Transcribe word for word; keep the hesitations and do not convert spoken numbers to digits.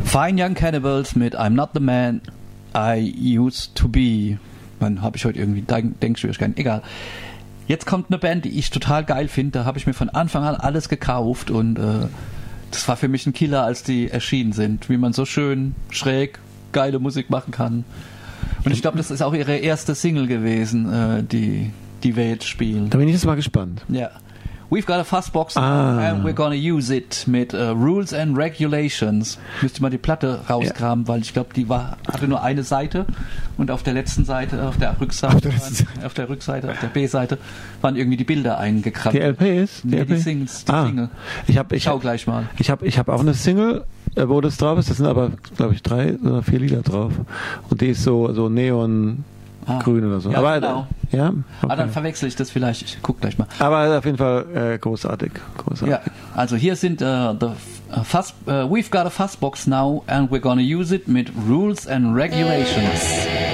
Fine Young Cannibals mit I'm Not the Man I Used to Be. Dann habe ich heute irgendwie Denkschwierigkeiten. Egal. Jetzt kommt eine Band, die ich total geil finde. Da habe ich mir von Anfang an alles gekauft und äh, das war für mich ein Killer, als die erschienen sind. Wie man so schön, schräg, geile Musik machen kann. Und ich glaube, das ist auch ihre erste Single gewesen, äh, die, die wir jetzt spielen. Da bin ich jetzt mal gespannt. Ja. We've got a Fuzzbox ah. and we're gonna use it mit uh, Rules and Regulations. Müsste mal die Platte rauskramen, ja. weil ich glaube, die war, hatte nur eine Seite und auf der letzten Seite, auf der Rückseite, auf der, waren, auf der Rückseite, auf der B-Seite waren irgendwie die Bilder eingekratzt. Die L P ist? Die, nee, L P? die Singles, die ah. Single. Ich hab, ich Schau hab, gleich mal. Ich habe ich hab auch eine Single, wo das drauf ist. Das sind aber, glaube ich, drei oder vier Lieder drauf. Und die ist so, so Neon... Ah. Grün oder so. Ja, aber genau. ja, okay. Ah, dann verwechsel ich das vielleicht. Ich guck gleich mal. Aber auf jeden Fall äh, großartig, großartig. Ja, also hier sind uh, the uh, Fuzz, uh, we've got a Fuzzbox now and we're gonna use it mit Rules and Regulations.